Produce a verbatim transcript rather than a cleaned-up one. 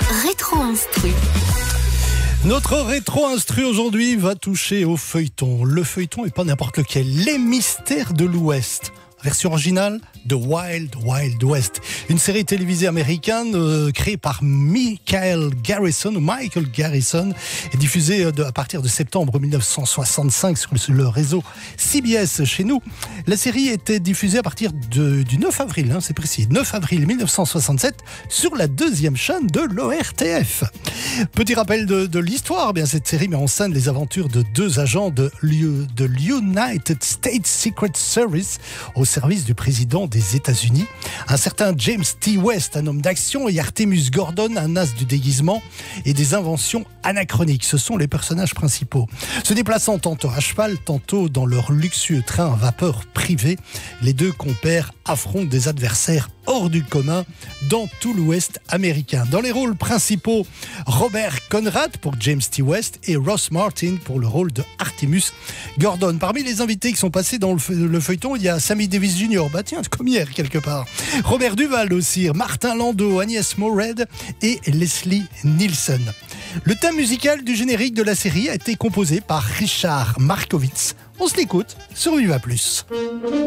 Rétro-instru. Notre rétro-instru aujourd'hui va toucher au feuilleton. Le feuilleton et pas n'importe lequel. Les mystères de l'Ouest. Version originale de Wild Wild West, une série télévisée américaine euh, créée par Michael Garrison ou Michael Garrison et diffusée de, à partir de septembre mille neuf cent soixante-cinq sur le, sur le réseau C B S chez nous. La série était diffusée à partir de, du neuf avril, hein, c'est précis, neuf avril mille neuf cent soixante-sept sur la deuxième chaîne de l'O R T F. Petit rappel de, de l'histoire, bien cette série met en scène les aventures de deux agents de, de l'United States Secret Service au service du président des États-Unis. Un certain James T. West, un homme d'action, et Artemus Gordon, un as du déguisement et des inventions anachroniques. Ce sont les personnages principaux. Se déplaçant tantôt à cheval, tantôt dans leur luxueux train à vapeur privé, les deux compères affrontent des adversaires hors du commun dans tout l'Ouest américain. Dans les rôles principaux, Robert Conrad pour James T. West et Ross Martin pour le rôle de Artemus Gordon. Parmi les invités qui sont passés dans le, fe- le feuilleton, il y a Sammy Davis junior Bah tiens, comme hier quelque part. Robert Duval aussi, Martin Landau, Agnès Morehead et Leslie Nielsen. Le thème musical du générique de la série a été composé par Richard Markowitz. On se l'écoute sur Viva Plus.